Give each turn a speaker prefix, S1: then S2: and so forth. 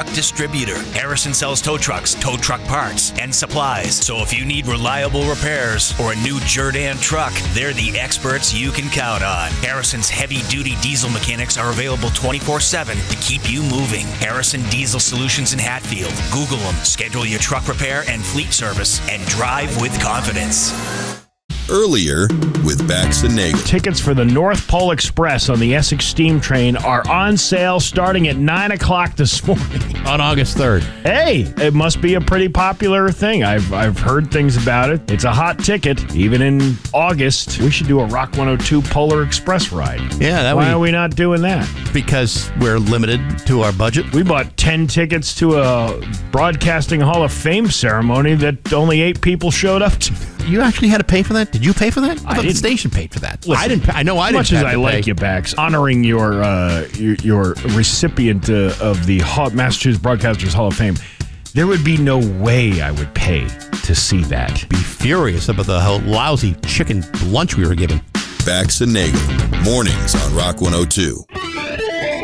S1: distributor. Harrison sells tow trucks, tow truck parts, and supplies. So if you need reliable repairs or a new Jerr-Dan truck, they're the experts you can count on. Harrison's heavy-duty diesel mechanics are available 24/7 to keep you moving. Harrison Diesel Solutions in Hatfield. Google them. Schedule your truck repair and fleet service and drive with confidence.
S2: Earlier with Bax and Nagel.
S3: Tickets for the North Pole Express on the Essex Steam Train are on sale starting at 9 o'clock this morning.
S4: On August 3rd.
S3: Hey, it must be a pretty popular thing. I've heard things about it. It's a hot ticket, even in August. We should do a Rock 102 Polar Express ride.
S4: Yeah,
S3: Why are we not doing that?
S4: Because we're limited to our budget.
S3: We bought 10 tickets to a Broadcasting Hall of Fame ceremony that only 8 people showed up to.
S4: You actually had to pay for that? Did you pay for that? I thought the
S3: didn't.
S4: Station paid for that.
S3: Listen,
S4: I didn't. I know I didn't.
S3: As much as I like you, Bax, honoring your recipient of the Massachusetts Broadcasters Hall of Fame, there would be no way I would pay to see that.
S4: Be furious about the lousy chicken lunch we were given.
S2: Bax and Nagel, mornings on Rock 102.